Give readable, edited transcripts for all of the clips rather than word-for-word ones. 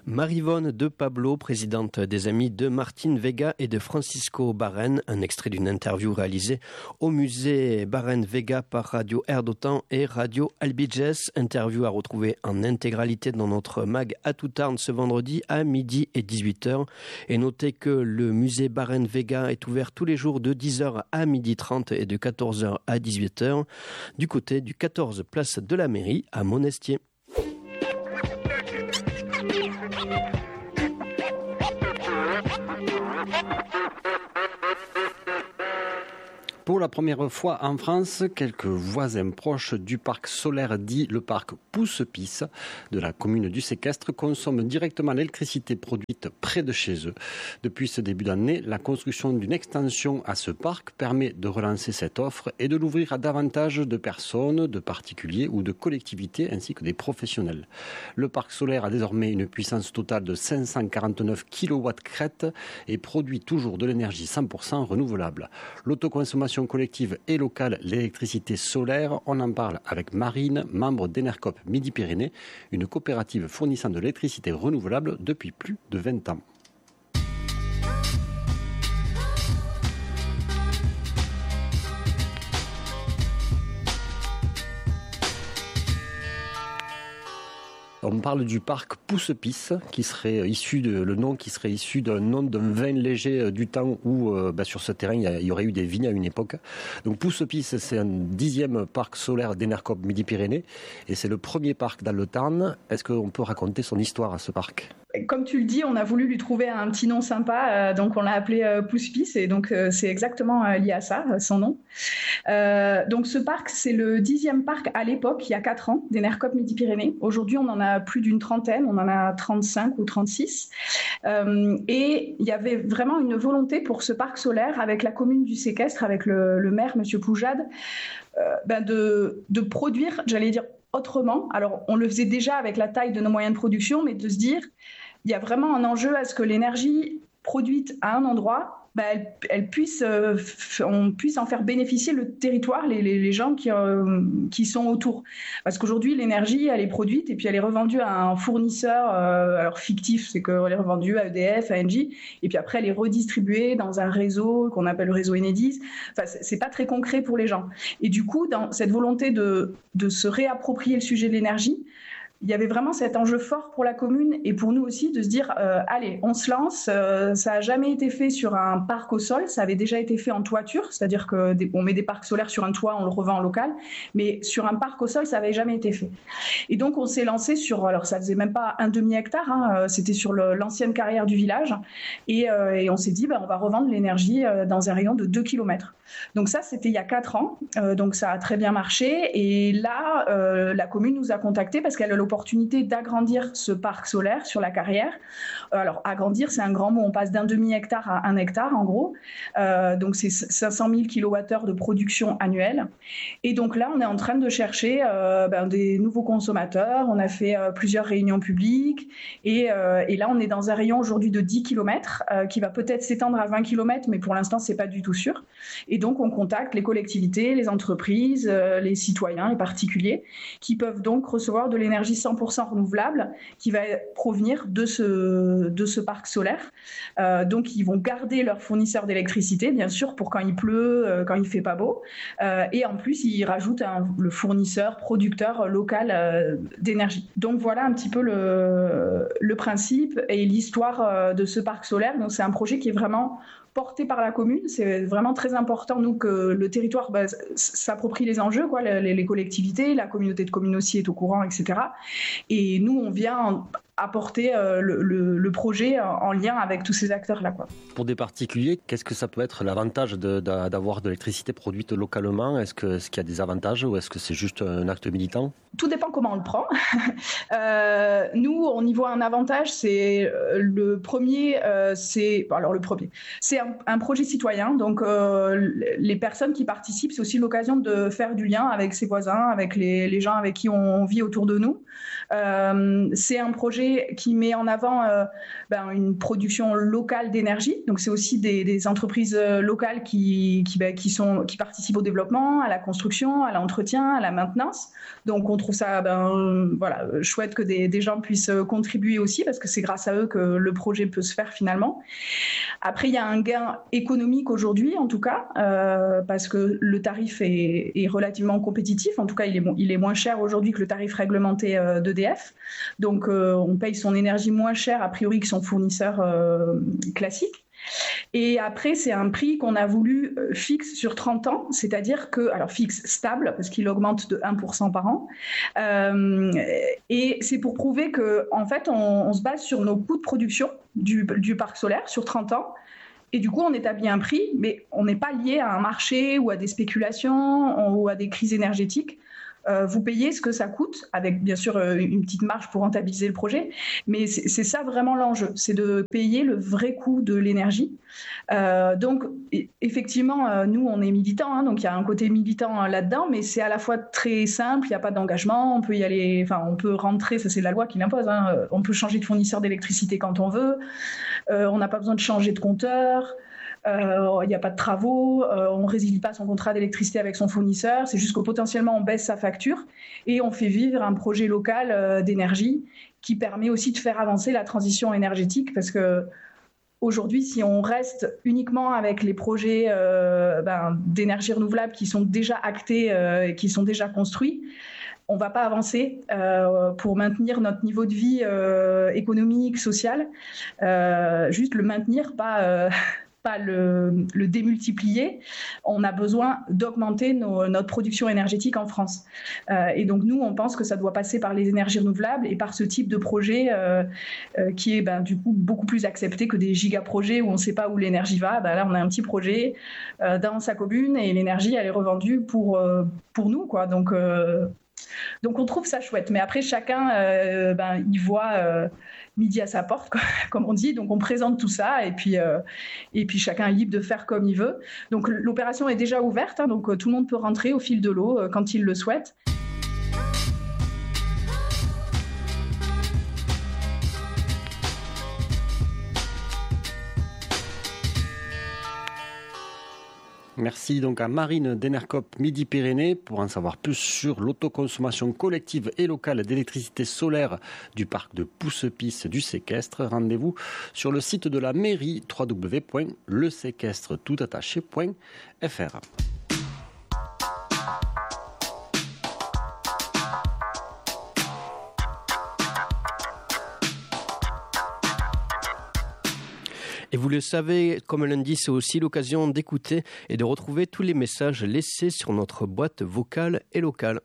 Marivonne de Pablo, présidente des Amis de Martine Vega et de Francisco Barren, un extrait d'une interview réalisée au musée Barren Vega par Radio Air d'Otan et Radio Albiges. Interview à retrouver en intégralité dans notre mag à Toutarn ce vendredi à midi et 18h. Et notez que le musée Barren Vega est ouvert tous les jours de 10h à 12h30 et de 14h à 18h du côté du 14 place de la mairie à Monestier. Pour la première fois en France, quelques voisins proches du parc solaire dit le parc Pousse-Pisse de la commune du Séquestre consomment directement l'électricité produite près de chez eux. Depuis ce début d'année, la construction d'une extension à ce parc permet de relancer cette offre et de l'ouvrir à davantage de personnes, de particuliers ou de collectivités ainsi que des professionnels. Le parc solaire a désormais une puissance totale de 549 kW crête et produit toujours de l'énergie 100% renouvelable. L'autoconsommation collective et locale, l'électricité solaire, on en parle avec Marine, membre d'Enercop Midi-Pyrénées, une coopérative fournissant de l'électricité renouvelable depuis plus de 20 ans. On parle du parc Pousse-Pisse, qui serait issu d'un nom d'un vin léger du temps où, sur ce terrain, il y aurait eu des vignes à une époque. Donc Pousse-Pisse, c'est un 10e parc solaire d'Enercop Midi-Pyrénées, et c'est le premier parc dans le Tarn. Est-ce qu'on peut raconter son histoire à ce parc ? Comme tu le dis, on a voulu lui trouver un petit nom sympa, donc on l'a appelé Pousse-Pisse, et donc c'est exactement lié à ça, son nom. Donc ce parc, c'est le 10e parc à l'époque, il y a 4 ans, d'Enercop Midi-Pyrénées. Aujourd'hui, on en a plus d'une trentaine, on en a 35 ou 36. Et il y avait vraiment une volonté pour ce parc solaire avec la commune du Séquestre, avec le maire, M. Poujade, de produire, j'allais dire, autrement. Alors, on le faisait déjà avec la taille de nos moyens de production, mais de se dire, il y a vraiment un enjeu à ce que l'énergie produite à un endroit, on puisse en faire bénéficier le territoire, les gens qui sont autour. Parce qu'aujourd'hui, l'énergie, elle est produite et puis elle est revendue à un fournisseur, alors fictif, c'est qu'elle est revendue à EDF, à Engie, et puis après elle est redistribuée dans un réseau qu'on appelle le réseau Enedis. Enfin, c'est pas très concret pour les gens. Et du coup, dans cette volonté de se réapproprier le sujet de l'énergie, il y avait vraiment cet enjeu fort pour la commune et pour nous aussi de se dire allez, on se lance. Ça n'a jamais été fait sur un parc au sol, ça avait déjà été fait en toiture, c'est-à-dire qu'on met des parcs solaires sur un toit, on le revend en local, mais sur un parc au sol, ça n'avait jamais été fait. Et donc on s'est lancé sur, alors ça faisait même pas un demi-hectare, c'était sur l'ancienne carrière du village, et on s'est dit on va revendre l'énergie dans un rayon de 2 km. Donc ça, c'était il y a 4 ans, donc ça a très bien marché, et là, la commune nous a contactés parce qu'elle a l'opportunité d'agrandir ce parc solaire sur la carrière. Alors, agrandir, c'est un grand mot. On passe d'un demi-hectare à 1 hectare, en gros. Donc, c'est 500 000 kWh de production annuelle. Et donc là, on est en train de chercher des nouveaux consommateurs. On a fait plusieurs réunions publiques. Et là, on est dans un rayon aujourd'hui de 10 km qui va peut-être s'étendre à 20 km, mais pour l'instant, c'est pas du tout sûr. Et donc, on contacte les collectivités, les entreprises, les citoyens, les particuliers, qui peuvent donc recevoir de l'énergie 100% renouvelable qui va provenir de ce parc solaire. Donc, ils vont garder leur fournisseur d'électricité, bien sûr, pour quand il pleut, quand il fait pas beau. Et en plus, ils rajoutent le fournisseur, producteur local d'énergie. Donc, voilà un petit peu le principe et l'histoire de ce parc solaire. Donc, c'est un projet qui est vraiment porté par la commune. C'est vraiment très important, nous, que le territoire s'approprie les enjeux, quoi, les collectivités, la communauté de communes aussi est au courant, etc. Et nous, on vient apporter le projet en lien avec tous ces acteurs-là, quoi. Pour des particuliers, qu'est-ce que ça peut être l'avantage d'avoir de l'électricité produite localement ? Est-ce qu'il y a des avantages ou est-ce que c'est juste un acte militant ? Tout dépend comment on le prend. Nous, on y voit un avantage. C'est le premier, c'est un projet citoyen. Donc, les personnes qui participent, c'est aussi l'occasion de faire du lien avec ses voisins, avec les gens avec qui on vit autour de nous. C'est un projet qui met en avant une production locale d'énergie. Donc c'est aussi des entreprises locales qui participent au développement, à la construction, à l'entretien, à la maintenance. Donc on trouve ça chouette que des gens puissent contribuer aussi, parce que c'est grâce à eux que le projet peut se faire finalement. Après, il y a un gain économique aujourd'hui, en tout cas, parce que le tarif est relativement compétitif. En tout cas, il est moins cher aujourd'hui que le tarif réglementé d'EDF. Donc, on paye son énergie moins cher, a priori, que son fournisseur classique. Et après, c'est un prix qu'on a voulu fixe sur 30 ans, c'est-à-dire alors fixe stable, parce qu'il augmente de 1% par an. Et c'est pour prouver qu'en fait, on se base sur nos coûts de production du parc solaire sur 30 ans. Et du coup, on établit un prix, mais on n'est pas lié à un marché ou à des spéculations ou à des crises énergétiques. Vous payez ce que ça coûte, avec bien sûr une petite marge pour rentabiliser le projet, mais c'est ça vraiment l'enjeu, c'est de payer le vrai coût de l'énergie. Donc effectivement, nous on est militants, donc il y a un côté militant là-dedans, mais c'est à la fois très simple, il n'y a pas d'engagement, on peut y aller, on peut rentrer, ça c'est la loi qui l'impose, on peut changer de fournisseur d'électricité quand on veut, on n'a pas besoin de changer de compteur. Il n'y a pas de travaux, on ne résilie pas son contrat d'électricité avec son fournisseur, c'est juste que potentiellement on baisse sa facture et on fait vivre un projet local d'énergie qui permet aussi de faire avancer la transition énergétique, parce que aujourd'hui, si on reste uniquement avec les projets d'énergie renouvelable qui sont déjà actés et qui sont déjà construits, on ne va pas avancer pour maintenir notre niveau de vie économique, social, juste le maintenir, pas le démultiplier. On a besoin d'augmenter notre production énergétique en France. Et donc nous, on pense que ça doit passer par les énergies renouvelables et par ce type de projet qui est du coup beaucoup plus accepté que des gigaprojets où on ne sait pas où l'énergie va. Là, on a un petit projet dans sa commune et l'énergie, elle est revendue pour nous, quoi. Donc on trouve ça chouette. Mais après, chacun y voit midi à sa porte, comme on dit. Donc on présente tout ça et puis chacun est libre de faire comme il veut. Donc l'opération est déjà ouverte, donc tout le monde peut rentrer au fil de l'eau quand il le souhaite. Merci donc à Marine Denerkop, Midi-Pyrénées. Pour en savoir plus sur l'autoconsommation collective et locale d'électricité solaire du parc de Pousse-Pisse du Séquestre, rendez-vous sur le site de la mairie www.leséquestre-toutattaché.fr. Et vous le savez, comme lundi, c'est aussi l'occasion d'écouter et de retrouver tous les messages laissés sur notre boîte vocale et locale.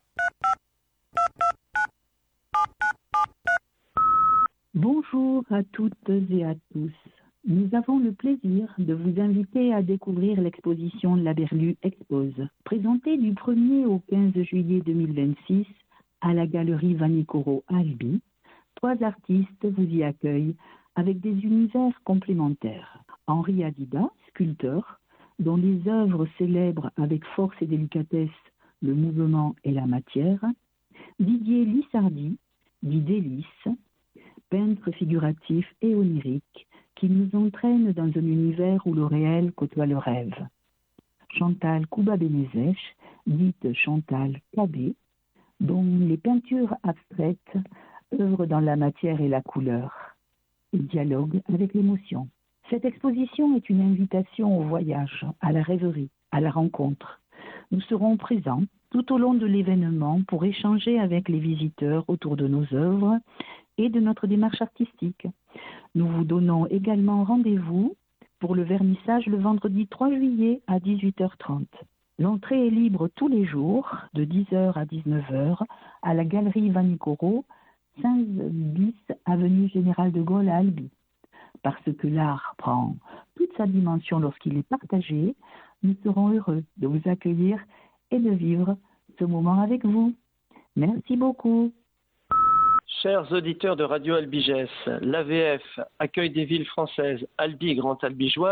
Bonjour à toutes et à tous. Nous avons le plaisir de vous inviter à découvrir l'exposition La Berlue Expose, présentée du 1er au 15 juillet 2026 à la galerie Vanicoro à Albi. 3 artistes vous y accueillent avec des univers complémentaires. Henri Adida, sculpteur, dont les œuvres célèbrent avec force et délicatesse le mouvement et la matière. Didier Lissardi, dit Délice, peintre figuratif et onirique, qui nous entraîne dans un univers où le réel côtoie le rêve. Chantal Kouba-Benezech, dite Chantal Cabé, dont les peintures abstraites œuvrent dans la matière et la couleur, et dialogue avec l'émotion. Cette exposition est une invitation au voyage, à la rêverie, à la rencontre. Nous serons présents tout au long de l'événement pour échanger avec les visiteurs autour de nos œuvres et de notre démarche artistique. Nous vous donnons également rendez-vous pour le vernissage le vendredi 3 juillet à 18h30. L'entrée est libre tous les jours, de 10h à 19h, à la galerie Vanicoro, 15 bis avenue Général de Gaulle à Albi. Parce que l'art prend toute sa dimension lorsqu'il est partagé, nous serons heureux de vous accueillir et de vivre ce moment avec vous. Merci beaucoup. Chers auditeurs de Radio Albiges, l'AVF, Accueil des villes françaises, Albi Grand Albigeois,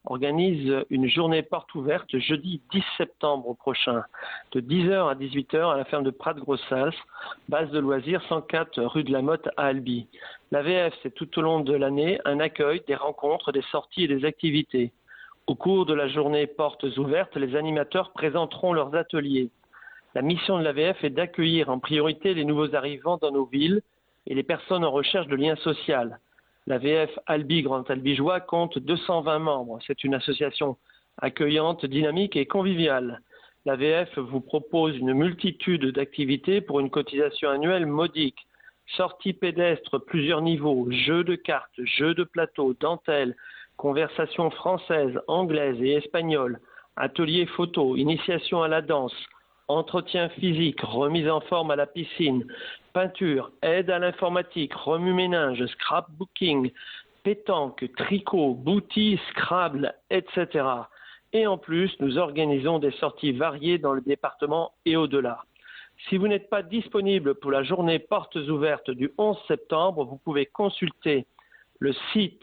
organise une journée porte ouverte jeudi 10 septembre prochain, de 10h à 18h à la ferme de Prat-Grossals, base de loisirs 104 rue de la Motte à Albi. L'AVF, c'est tout au long de l'année un accueil, des rencontres, des sorties et des activités. Au cours de la journée portes ouvertes, les animateurs présenteront leurs ateliers. La mission de l'AVF est d'accueillir en priorité les nouveaux arrivants dans nos villes et les personnes en recherche de liens sociaux. L'AVF Albi Grand Albigeois compte 220 membres. C'est une association accueillante, dynamique et conviviale. L'AVF vous propose une multitude d'activités pour une cotisation annuelle modique. Sorties pédestres, plusieurs niveaux, jeux de cartes, jeux de plateau, dentelles, conversations françaises, anglaises et espagnoles, ateliers photo, initiation à la danse, entretien physique, remise en forme à la piscine, peinture, aide à l'informatique, remue-ménage, scrapbooking, pétanque, tricot, boutis, Scrabble, etc. Et en plus, nous organisons des sorties variées dans le département et au-delà. Si vous n'êtes pas disponible pour la journée portes ouvertes du 11 septembre, vous pouvez consulter le site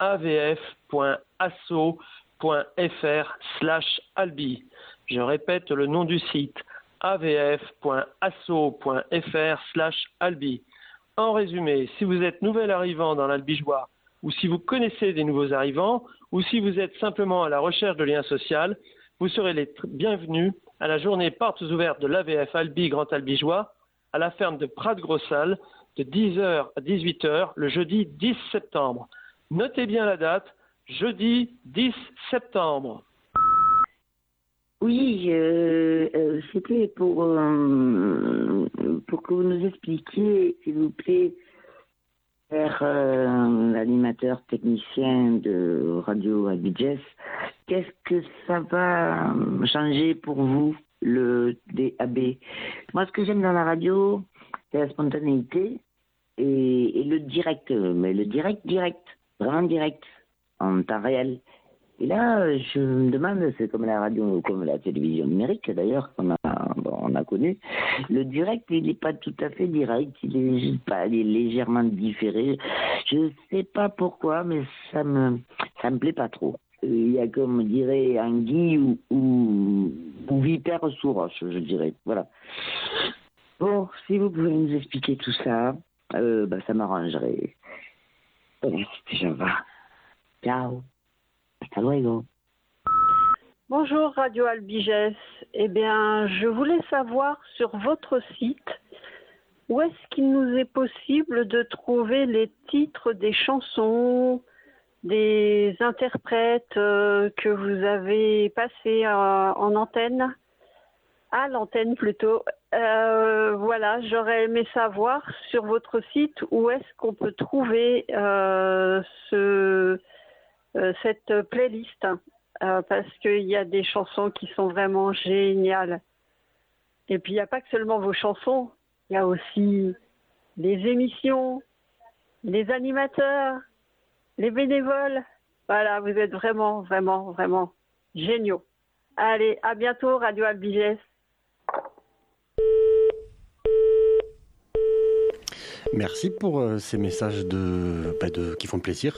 avf.asso.fr/albi. Je répète le nom du site, avf.asso.fr/albi. En résumé, si vous êtes nouvel arrivant dans l'Albigeois, ou si vous connaissez des nouveaux arrivants, ou si vous êtes simplement à la recherche de liens sociaux, vous serez les bienvenus à la journée portes ouvertes de l'AVF Albi Grand Albigeois à la ferme de Prat-Grossals de 10h à 18h le jeudi 10 septembre. Notez bien la date, jeudi 10 septembre. Oui, c'était pour que vous nous expliquiez, s'il vous plaît, vers l'animateur technicien de Radio Albigès, qu'est-ce que ça va changer pour vous, le DAB? Moi, ce que j'aime dans la radio, c'est la spontanéité et le direct, mais le direct, vraiment direct, en temps réel. Et là, je me demande, c'est comme la radio, comme la télévision numérique d'ailleurs, on a connu, le direct, il n'est pas tout à fait direct, il est légèrement différé. Je ne sais pas pourquoi, mais ça me plaît pas trop. Il y a, comme on dirait, anguille ou vipère sous roche, je dirais. Voilà. Bon, si vous pouvez nous expliquer tout ça, ça m'arrangerait. Merci, déjà va. Ciao. Hasta luego. Bonjour Radio Albigès. Eh bien, je voulais savoir sur votre site où est-ce qu'il nous est possible de trouver les titres des chansons, des interprètes que vous avez passés en antenne, à l'antenne plutôt. Voilà, j'aurais aimé savoir sur votre site où est-ce qu'on peut trouver cette playlist. Parce qu'il y a des chansons qui sont vraiment géniales. Et puis il n'y a pas que seulement vos chansons, il y a aussi les émissions, les animateurs, les bénévoles. Voilà, vous êtes vraiment, vraiment, vraiment géniaux. Allez, à bientôt Radio Albigès. Merci pour ces messages qui font plaisir.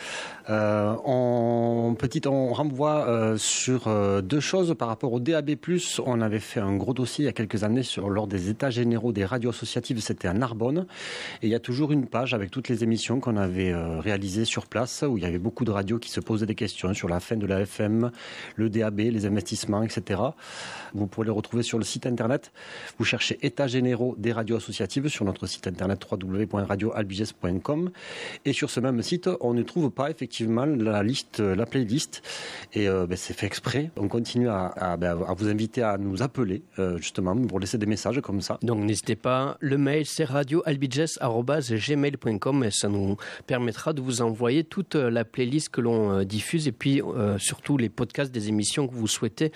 On renvoie sur deux choses par rapport au DAB+. On avait fait un gros dossier il y a quelques années lors des états généraux des radios associatives. C'était à Narbonne. Et il y a toujours une page avec toutes les émissions qu'on avait réalisées sur place, où il y avait beaucoup de radios qui se posaient des questions sur la fin de la FM, le DAB, les investissements, etc. Vous pourrez les retrouver sur le site internet. Vous cherchez états généraux des radios associatives sur notre site internet www.radioalbigès.com, et sur ce même site on ne trouve pas effectivement la playlist, et c'est fait exprès. On continue à vous inviter à nous appeler justement pour laisser des messages comme ça. Donc n'hésitez pas, le mail c'est radioalbigès@gmail.com, et ça nous permettra de vous envoyer toute la playlist que l'on diffuse, et puis surtout les podcasts des émissions que vous souhaitez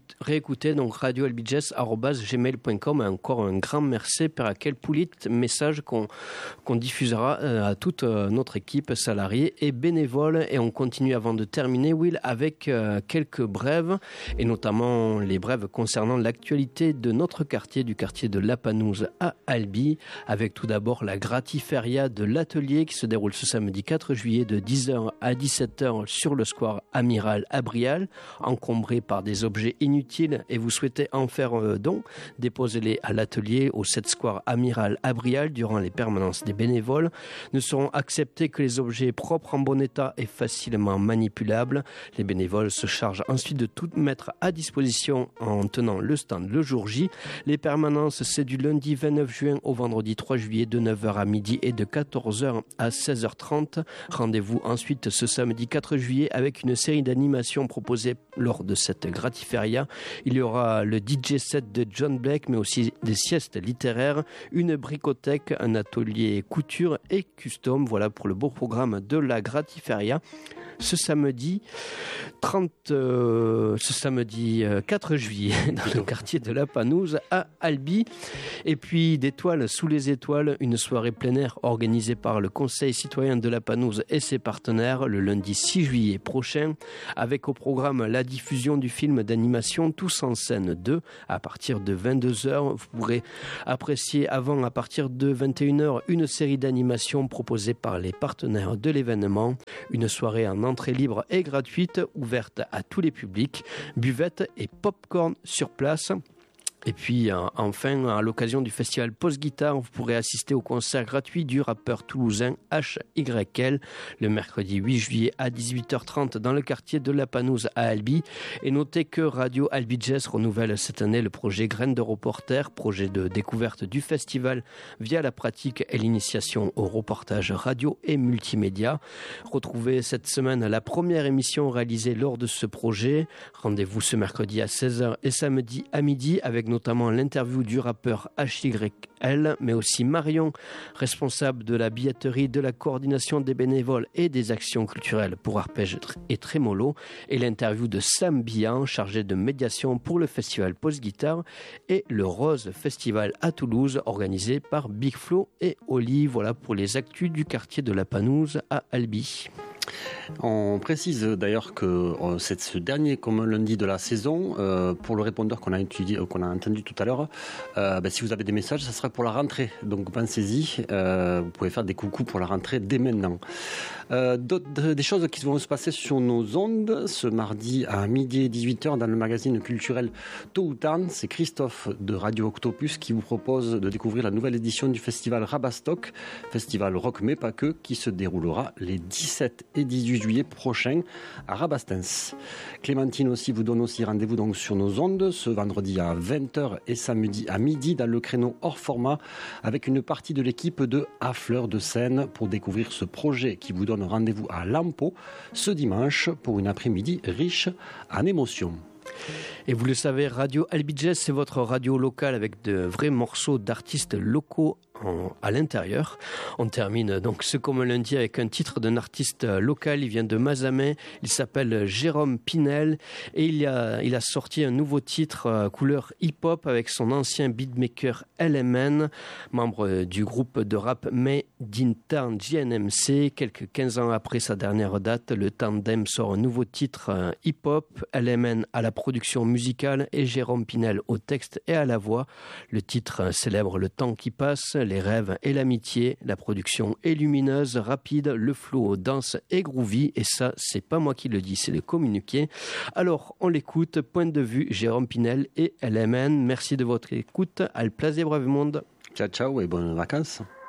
réécouter. Donc radioalbigès@gmail.com, et encore un grand merci per aquel poulit message reportage qu'on diffusera à toute notre équipe, salariés et bénévoles. Et on continue avant de terminer, Will, avec quelques brèves, et notamment les brèves concernant l'actualité de notre quartier, du quartier de La Panouse à Albi, avec tout d'abord la Gratiféria de l'Atelier qui se déroule ce samedi 4 juillet de 10h à 17h sur le square Amiral à Brial, encombré par des objets inutiles et vous souhaitez en faire don, déposez-les à l'atelier au 7 square Amiral à Brial durant les permanences des bénévoles. Ne seront acceptés que les objets propres, en bon état et facilement manipulables. Les bénévoles se chargent ensuite de tout mettre à disposition en tenant le stand le jour J. Les permanences, c'est du lundi 29 juin au vendredi 3 juillet de 9h à midi et de 14h à 16h30. Rendez-vous ensuite ce samedi 4 juillet avec une série d'animations proposées lors de cette Gratiféria. Il y aura le DJ set de John Blake, mais aussi des siestes littéraires, une bricothèque, un atelier couture et custom. Voilà pour le beau programme de la Gratiféria. Ce samedi 4 juillet dans le quartier de La Panouse à Albi. Et puis d'Étoiles sous les étoiles, une soirée plein air organisée par le Conseil citoyen de La Panouse et ses partenaires le lundi 6 juillet prochain, avec au programme la diffusion du film d'animation Tous en scène 2 à partir de 22h. Vous pourrez apprécier avant, à partir de 21h, une série d'animations proposées par les partenaires de l'événement. Une soirée en entrée libre et gratuite, ouverte à tous les publics, buvette et pop-corn sur place. Et puis enfin, à l'occasion du festival Post-Guitare, vous pourrez assister au concert gratuit du rappeur toulousain HYL le mercredi 8 juillet à 18h30 dans le quartier de La Panouse à Albi. Et notez que Radio Albi Jazz renouvelle cette année le projet Graines de reporter, projet de découverte du festival via la pratique et l'initiation au reportage radio et multimédia. Retrouvez cette semaine la première émission réalisée lors de ce projet. Rendez-vous ce mercredi à 16h et samedi à midi avec notamment l'interview du rappeur HYL, mais aussi Marion, responsable de la billetterie, de la coordination des bénévoles et des actions culturelles pour arpège et trémolo, et l'interview de Sam Bihan, chargé de médiation pour le festival Post-Guitare et le Rose Festival à Toulouse, organisé par Big Flo et Oli. Voilà pour les actus du quartier de La Panouse à Albi. On précise d'ailleurs que c'est ce dernier comme lundi de la saison. Pour le répondeur qu'on a entendu tout à l'heure, si vous avez des messages, ça sera pour la rentrée. Donc pensez-y, vous pouvez faire des coucous pour la rentrée dès maintenant. Des choses qui vont se passer sur nos ondes ce mardi à midi et 18h dans le magazine culturel Tôt ou Tard. C'est Christophe de Radio Octopus qui vous propose de découvrir la nouvelle édition du festival Rabastock, festival rock mais pas que, qui se déroulera les 17 et 18 juillet prochain à Rabastens. Clémentine aussi vous donne aussi rendez-vous donc sur nos ondes ce vendredi à 20h et samedi à midi dans le créneau hors format avec une partie de l'équipe de À Fleur de Seine pour découvrir ce projet qui vous donne rendez-vous à Lampo ce dimanche pour une après-midi riche en émotions. Et vous le savez, Radio Albi Jazz, c'est votre radio locale avec de vrais morceaux d'artistes locaux à l'intérieur. On termine donc ce comme lundi avec un titre d'un artiste local. Il vient de Mazamet. Il s'appelle Jérôme Pinel et il a sorti un nouveau titre couleur hip-hop avec son ancien beatmaker LMN, membre du groupe de rap Made in Town JNMC. Quelques 15 ans après sa dernière date, le tandem sort un nouveau titre hip-hop. LMN à la production musicale et Jérôme Pinel au texte et à la voix. Le titre célèbre le temps qui passe, les rêves et l'amitié. La production est lumineuse, rapide, le flow dense et groovy. Et ça, c'est pas moi qui le dis, c'est le communiqué. Alors, on l'écoute. Point de vue, Jérôme Pinel et LMN. Merci de votre écoute. Al plaisir, brave monde. Ciao, ciao et bonnes vacances.